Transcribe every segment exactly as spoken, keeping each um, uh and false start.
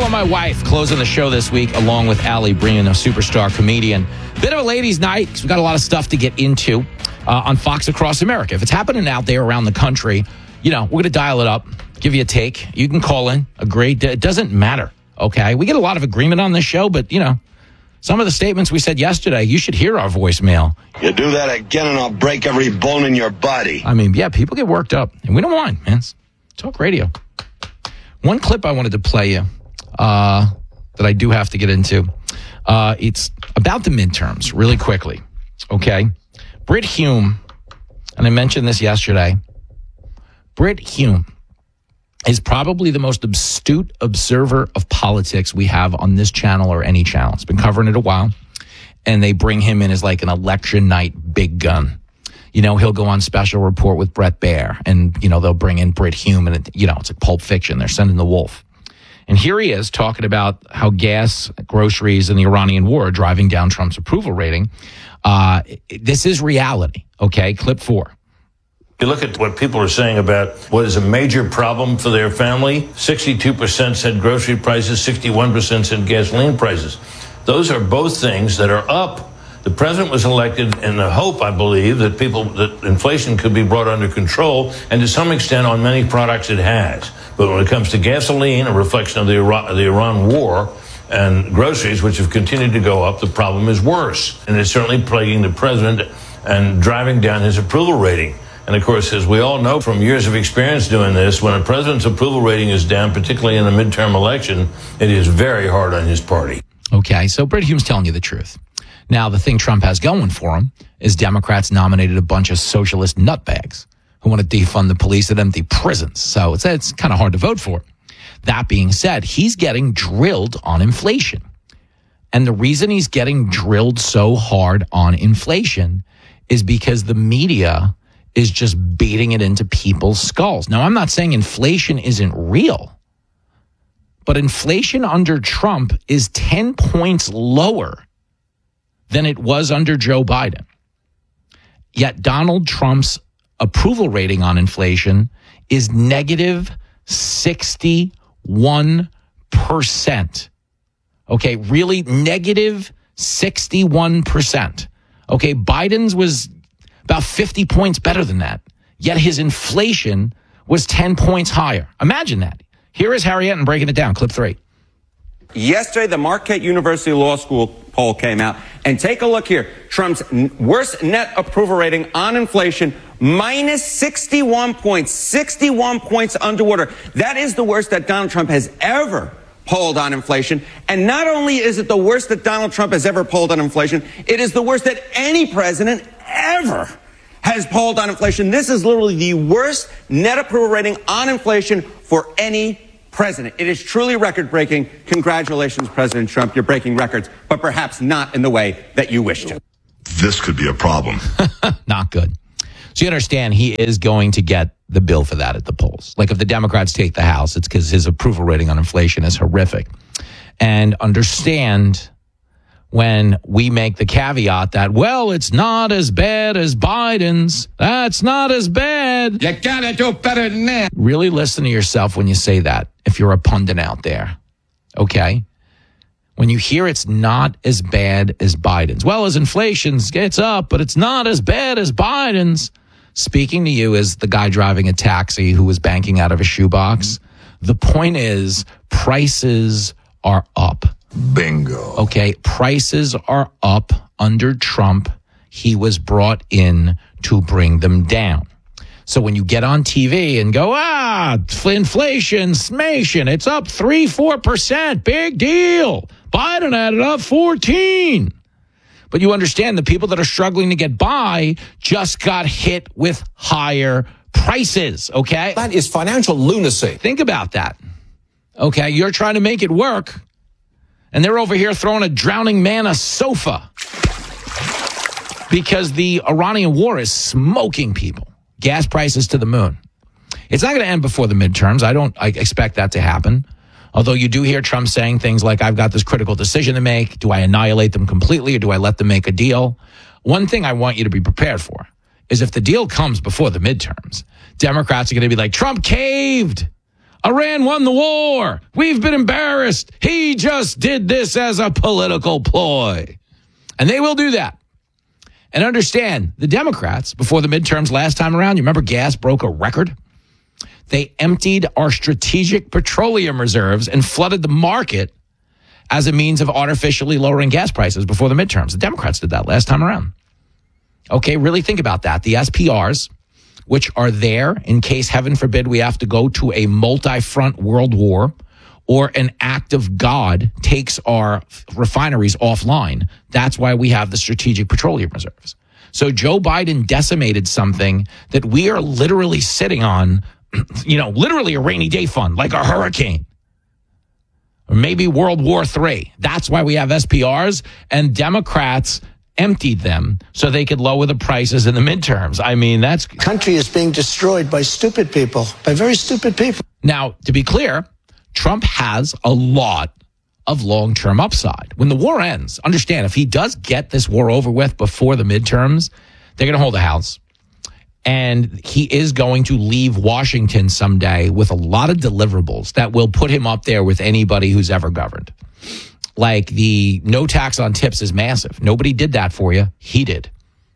call my wife, closing the show this week, along with Allie Breen, a superstar comedian. Bit of a ladies' night, because we've got a lot of stuff to get into uh, on Fox Across America. If it's happening out there around the country, you know, we're going to dial it up, give you a take. You can call in, agree. It doesn't matter, okay? We get a lot of agreement on this show, but, you know, some of the statements we said yesterday, you should hear our voicemail. You do that again and I'll break every bone in your body. I mean, yeah, people get worked up, and we don't mind, man. It's talk radio. One clip I wanted to play you uh, that I do have to get into. Uh, it's about the midterms, really quickly, okay? Brit Hume, and I mentioned this yesterday, Brit Hume is probably the most astute observer of politics we have on this channel or any channel. It's been covering it a while, and they bring him in as like an election night big gun. You know, he'll go on Special Report with Bret Baier, and, you know, they'll bring in Brit Hume, and, it, you know, it's like Pulp Fiction. They're sending the wolf. And here he is talking about how gas, groceries, and the Iranian war are driving down Trump's approval rating. Uh, this is reality, okay? Clip four. You look at what people are saying about what is a major problem for their family. sixty-two percent said grocery prices, sixty-one percent said gasoline prices. Those are both things that are up. The president was elected in the hope, I believe, that people that inflation could be brought under control, and to some extent on many products it has. But when it comes to gasoline, a reflection of the Iran, the Iran war, and groceries, which have continued to go up, the problem is worse. And it's certainly plaguing the president and driving down his approval rating. And of course, as we all know from years of experience doing this, when a president's approval rating is down, particularly in a midterm election, it is very hard on his party. Okay, so Brit Hume's telling you the truth. Now, the thing Trump has going for him is Democrats nominated a bunch of socialist nutbags who want to defund the police and empty prisons. So it's, it's kind of hard to vote for. That being said, he's getting drilled on inflation. And the reason he's getting drilled so hard on inflation is because the media is just beating it into people's skulls. Now, I'm not saying inflation isn't real, but inflation under Trump is ten points lower than it was under Joe Biden. Yet Donald Trump's approval rating on inflation is negative sixty-one percent. Okay, really negative sixty-one percent. Okay, Biden's was about fifty points better than that. Yet his inflation was ten points higher. Imagine that. Here is Harry Enton breaking it down. Clip three. Yesterday, the Marquette University Law School poll came out. And take a look here. Trump's n- worst net approval rating on inflation, minus sixty-one points. sixty-one points underwater. That is the worst that Donald Trump has ever polled on inflation. And not only is it the worst that Donald Trump has ever polled on inflation, it is the worst that any president ever has polled on inflation. This is literally the worst net approval rating on inflation for any president. It is truly record-breaking. Congratulations, President Trump. You're breaking records, but perhaps not in the way that you wish to. This could be a problem. Not good. So you understand he is going to get the bill for that at the polls. Like if the Democrats take the House, it's because his approval rating on inflation is horrific. And understand when we make the caveat that, well, it's not as bad as Biden's. That's not as bad. You gotta do better than that. Really listen to yourself when you say that, if you're a pundit out there. Okay? When you hear it's not as bad as Biden's. Well, as inflation gets up, but it's not as bad as Biden's. Speaking to you as the guy driving a taxi who was banking out of a shoebox, the point is prices are up. Bingo. Okay, prices are up under Trump. He was brought in to bring them down. So when you get on T V and go, ah, inflation, smation, it's up three, four percent, big deal. Biden added up fourteen. But you understand the people that are struggling to get by just got hit with higher prices, okay? That is financial lunacy. Think about that. Okay, you're trying to make it work. And they're over here throwing a drowning man a sofa because the Iranian war is smoking people. Gas prices to the moon. It's not going to end before the midterms. I don't I expect that to happen. Although you do hear Trump saying things like, I've got this critical decision to make. Do I annihilate them completely or do I let them make a deal? One thing I want you to be prepared for is if the deal comes before the midterms, Democrats are going to be like, Trump caved. Iran won the war. We've been embarrassed. He just did this as a political ploy. And they will do that. And understand, the Democrats, before the midterms last time around, you remember gas broke a record? They emptied our strategic petroleum reserves and flooded the market as a means of artificially lowering gas prices before the midterms. The Democrats did that last time around. Okay, really think about that. The S P Rs, which are there in case, heaven forbid, we have to go to a multi-front world war or an act of God takes our refineries offline. That's why we have the strategic petroleum reserves. So Joe Biden decimated something that we are literally sitting on, you know, literally a rainy day fund, like a hurricane. Or maybe World War Three. That's why we have S P Rs, and Democrats emptied them so they could lower the prices in the midterms. I mean, that's... Country is being destroyed by stupid people, by very stupid people. Now, to be clear, Trump has a lot of long-term upside. When the war ends, understand, if he does get this war over with before the midterms, they're going to hold the House. And he is going to leave Washington someday with a lot of deliverables that will put him up there with anybody who's ever governed. Like the no tax on tips is massive. Nobody did that for you. He did.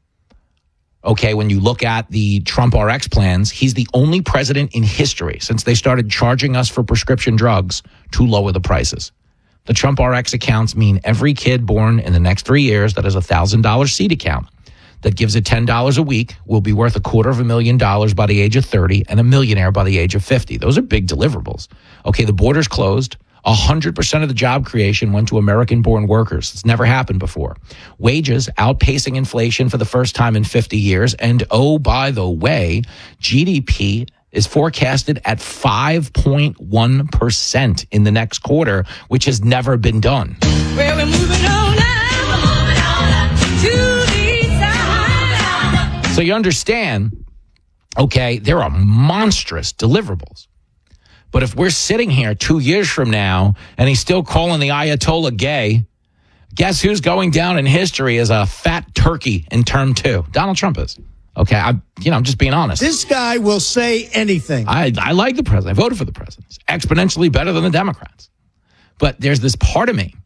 Okay, when you look at the Trump R X plans, he's the only president in history since they started charging us for prescription drugs to lower the prices. The Trump R X accounts mean every kid born in the next three years that has a one thousand dollars seed account that gives it ten dollars a week will be worth a quarter of a million dollars by the age of thirty and a millionaire by the age of fifty. Those are big deliverables. Okay, the border's closed. one hundred percent of the job creation went to American-born workers. It's never happened before. Wages outpacing inflation for the first time in fifty years. And oh, by the way, G D P is forecasted at five point one percent in the next quarter, which has never been done. Well, we're moving on now, we're moving on to the side. So you understand, okay, there are monstrous deliverables. But if we're sitting here two years from now and he's still calling the Ayatollah gay, guess who's going down in history as a fat turkey in term two? Donald Trump is. Okay, I, you know, I'm just being honest. This guy will say anything. I, I like the president. I voted for the president. He's exponentially better than the Democrats. But there's this part of me.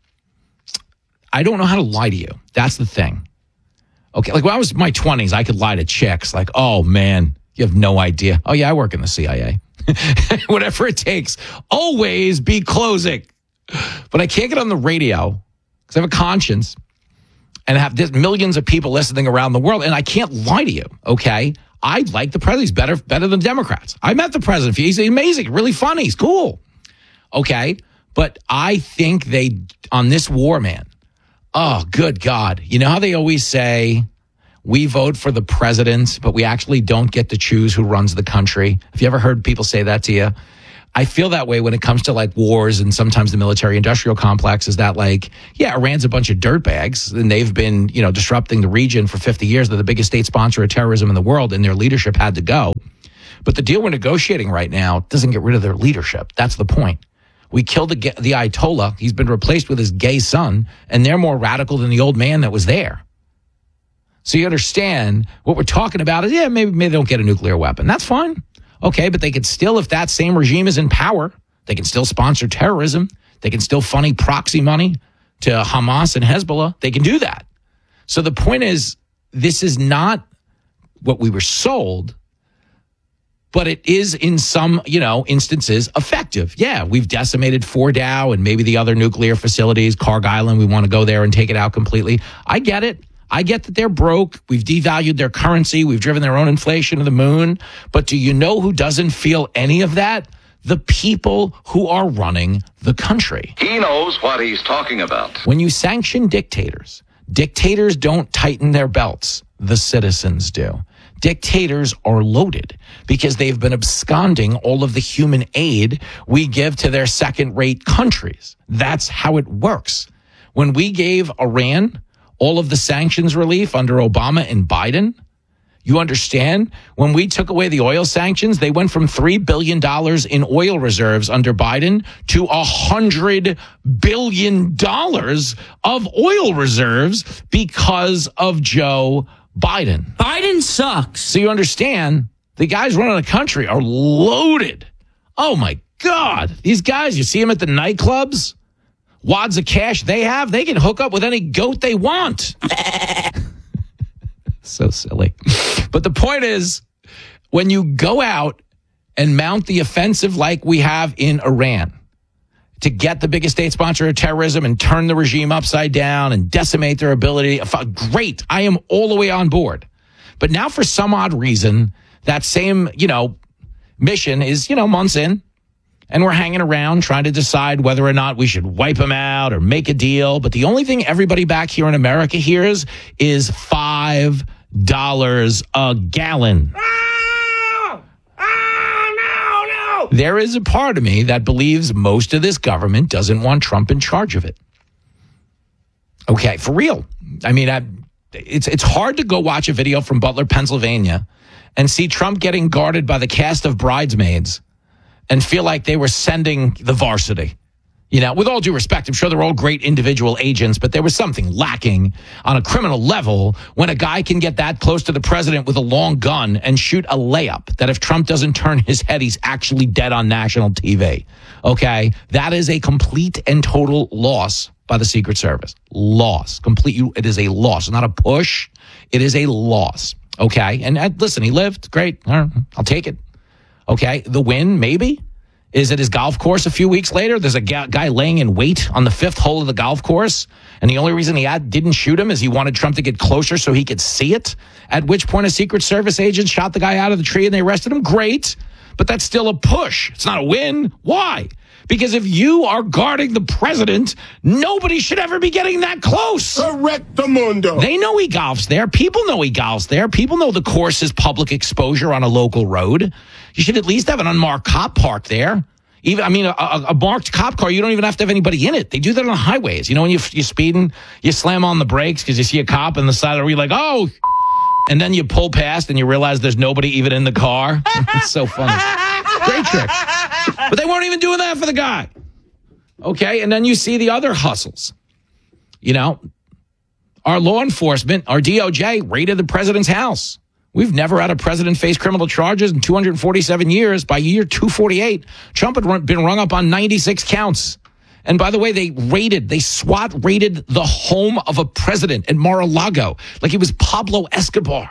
I don't know how to lie to you. That's the thing. Okay, like when I was in my twenties, I could lie to chicks. Like, oh, man, you have no idea. Oh, yeah, I work in the C I A. Whatever it takes. Always be closing. But I can't get on the radio because I have a conscience and have there's millions of people listening around the world, and I can't lie to you, okay? I like the president. He's better, better than Democrats. I met the president. He's amazing, really funny. He's cool, okay? But I think they, on this war, man, oh, good God. You know how they always say, we vote for the president, but we actually don't get to choose who runs the country. Have you ever heard people say that to you? I feel that way when it comes to like wars and sometimes the military industrial complex is that like, yeah, Iran's a bunch of dirtbags and they've been, you know, disrupting the region for fifty years. They're the biggest state sponsor of terrorism in the world and their leadership had to go. But the deal we're negotiating right now doesn't get rid of their leadership. That's the point. We killed the, the Ayatollah. He's been replaced with his gay son and they're more radical than the old man that was there. So you understand what we're talking about is, yeah, maybe, maybe they don't get a nuclear weapon. That's fine. Okay, but they could still, if that same regime is in power, they can still sponsor terrorism. They can still funny proxy money to Hamas and Hezbollah. They can do that. So the point is, this is not what we were sold, but it is in some, you know, instances effective. Yeah, we've decimated Fordow and maybe the other nuclear facilities, Karg Island. We want to go there and take it out completely. I get it. I get that they're broke. We've devalued their currency. We've driven their own inflation to the moon. But do you know who doesn't feel any of that? The people who are running the country. He knows what he's talking about. When you sanction dictators, dictators don't tighten their belts. The citizens do. Dictators are loaded because they've been absconding all of the human aid we give to their second-rate countries. That's how it works. When we gave Iran all of the sanctions relief under Obama and Biden, you understand? When we took away the oil sanctions, they went from three billion dollars in oil reserves under Biden to one hundred billion dollars of oil reserves because of Joe Biden. Biden sucks. So you understand, the guys running the country are loaded. Oh, my God, these guys, you see them at the nightclubs? Wads of cash they have, they can hook up with any goat they want. So silly. But the point is, when you go out and mount the offensive like we have in Iran to get the biggest state sponsor of terrorism and turn the regime upside down and decimate their ability, great. I am all the way on board. But now for some odd reason, that same, you know, mission is, you know, months in, and we're hanging around trying to decide whether or not we should wipe them out or make a deal. But the only thing everybody back here in America hears is five dollars a gallon. Oh! Oh, no, no! There is a part of me that believes most of this government doesn't want Trump in charge of it. Okay, for real. I mean, I, it's it's hard to go watch a video from Butler, Pennsylvania, and see Trump getting guarded by the cast of Bridesmaids and feel like they were sending the varsity. You know, with all due respect, I'm sure they're all great individual agents, but there was something lacking on a criminal level when a guy can get that close to the president with a long gun and shoot a layup that if Trump doesn't turn his head, he's actually dead on national T V. Okay? That is a complete and total loss by the Secret Service. Loss. Complete. It is a loss, not a push. It is a loss. Okay? And uh, listen, he lived. Great. All right, I'll take it. Okay? The win, maybe? Is at his golf course a few weeks later. There's a guy laying in wait on the fifth hole of the golf course. And the only reason he had, didn't shoot him is he wanted Trump to get closer so he could see it. At which point a Secret Service agent shot the guy out of the tree and they arrested him. Great. But that's still a push. It's not a win. Why? Because if you are guarding the president, nobody should ever be getting that close. Correctamundo. They know he golfs there. People know he golfs there. People know the course is public exposure on a local road. You should at least have an unmarked cop parked there. Even, I mean, a, a, a marked cop car, you don't even have to have anybody in it. They do that on highways. You know, when you, you're speeding, you slam on the brakes because you see a cop on the side of the road, you're like, oh, and then you pull past and you realize there's nobody even in the car. It's so funny. Great trick. But they weren't even doing that for the guy. Okay, and then you see the other hustles. You know, our law enforcement, our D O J, raided the president's house. We've never had a president face criminal charges in two hundred forty-seven years. By year two forty-eight, Trump had run, been rung up on ninety-six counts. And by the way, they raided, they SWAT raided the home of a president in Mar-a-Lago like he was Pablo Escobar.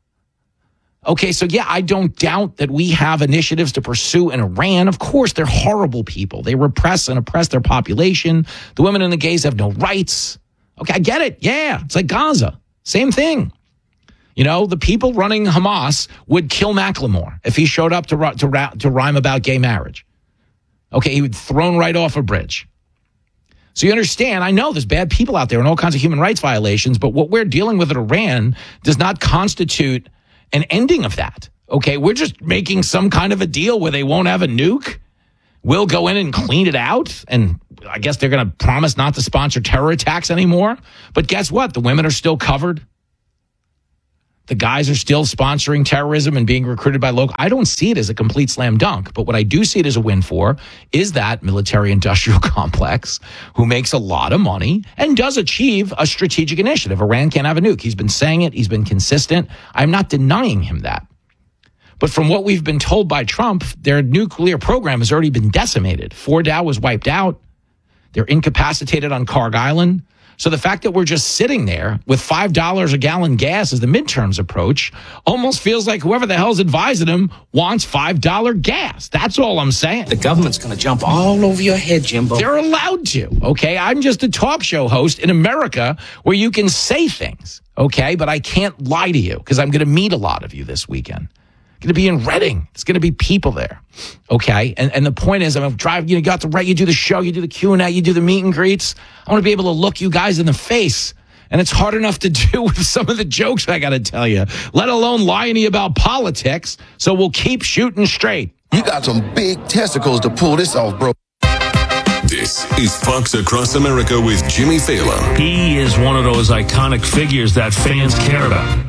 Okay, so yeah, I don't doubt that we have initiatives to pursue in Iran. Of course, they're horrible people. They repress and oppress their population. The women and the gays have no rights. Okay, I get it. Yeah, it's like Gaza. Same thing. You know, the people running Hamas would kill Macklemore if he showed up to, to, to rhyme about gay marriage. Okay, he would thrown right off a bridge. So you understand, I know there's bad people out there and all kinds of human rights violations, but what we're dealing with in Iran does not constitute an ending of that. Okay, we're just making some kind of a deal where they won't have a nuke. We'll go in and clean it out. And I guess they're going to promise not to sponsor terror attacks anymore. But guess what? The women are still covered. The guys are still sponsoring terrorism and being recruited by local. I don't see it as a complete slam dunk. But what I do see it as a win for is that military-industrial complex who makes a lot of money and does achieve a strategic initiative. Iran can't have a nuke. He's been saying it. He's been consistent. I'm not denying him that. But from what we've been told by Trump, their nuclear program has already been decimated. Fordow was wiped out. They're incapacitated on Karg Island. So the fact that we're just sitting there with five dollars a gallon gas as the midterms approach almost feels like whoever the hell's advising him wants five dollars gas. That's all I'm saying. The government's going to jump all over your head, Jimbo. They're allowed to, okay? I'm just a talk show host in America where you can say things, okay? But I can't lie to you because I'm going to meet a lot of you this weekend. Going to be in Reading. There's going to be people there, okay? And and the point is, I'm driving. You got the right. You do the show. You do the Q and A. You do the meet and greets. I want to be able to look you guys in the face, and it's hard enough to do with some of the jokes I got to tell you, let alone lying to you about politics. So we'll keep shooting straight. You got some big testicles to pull this off, bro. This is Fox Across America with Jimmy Fallon. He is one of those iconic figures that fans care about.